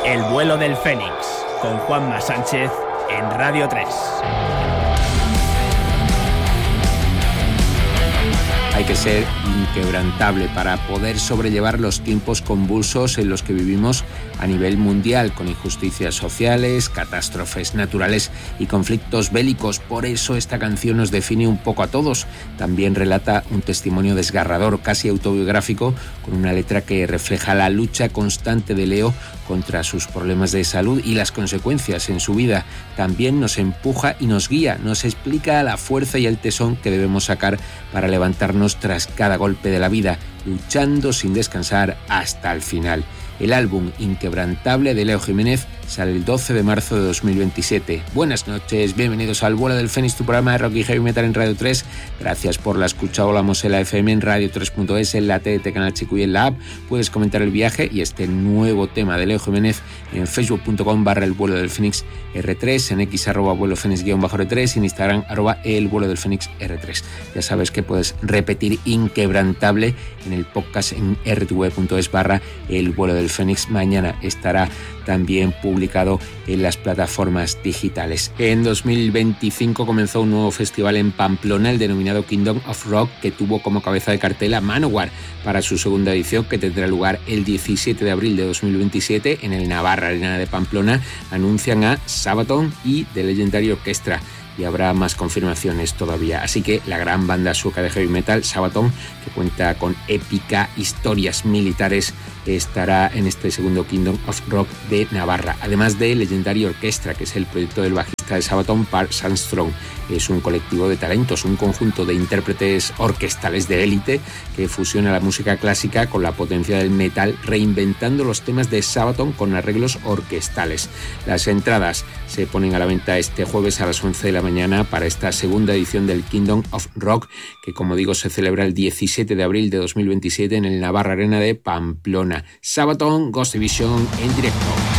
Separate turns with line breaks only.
El vuelo del Fénix, con Juanma Sánchez en Radio 3.
Hay que ser inquebrantable para poder sobrellevar los tiempos convulsos en los que vivimos a nivel mundial, con injusticias sociales, catástrofes naturales y conflictos bélicos. Por eso esta canción nos define un poco a todos. También relata un testimonio desgarrador, casi autobiográfico, con una letra que refleja la lucha constante de Leo contra sus problemas de salud y las consecuencias en su vida. También nos empuja y nos guía, nos explica la fuerza y el tesón que debemos sacar para levantarnos tras cada golpe de la vida, luchando sin descansar hasta el final. El álbum Inquebrantable de Leo Jiménez sale el 12 de marzo de 2027. Buenas noches, bienvenidos al Vuelo del Fénix, tu programa de rock y heavy metal en Radio 3. Gracias por la escucha. Volamos en la FM, en radio3.es, en la TDT Canal Chico y en la app. Puedes comentar el viaje y este nuevo tema de Leo Jiménez en facebook.com/el vuelo del Fénix R3, en x @vuelo Fénix_R3 y en Instagram @el vuelo del Fénix R3. Ya sabes que puedes repetir Inquebrantable en el podcast en rtv.es/el vuelo del Fénix. Mañana estará también publicado en las plataformas digitales. En 2025 comenzó un nuevo festival en Pamplona, el denominado Kingdom of Rock, que tuvo como cabeza de cartel a Manowar para su segunda edición, que tendrá lugar el 17 de abril de 2027 en el Navarra Arena de Pamplona. Anuncian a Sabaton y The Legendary Orchestra, y habrá más confirmaciones todavía. Así que la gran banda sueca de heavy metal, Sabaton, que cuenta con épica historias militares, estará en este segundo Kingdom of Rock de Navarra. Además de Legendary Orchestra, que es el proyecto del bajista de Sabaton, Park Sandstrom. Es un colectivo de talentos, un conjunto de intérpretes orquestales de élite que fusiona la música clásica con la potencia del metal, reinventando los temas de Sabaton con arreglos orquestales. Las entradas se ponen a la venta este jueves a las 11 de la mañana para esta segunda edición del Kingdom of Rock, que, como digo, se celebra el 17 de abril de 2027 en el Navarra Arena de Pamplona. Sabaton, Ghost Division en directo.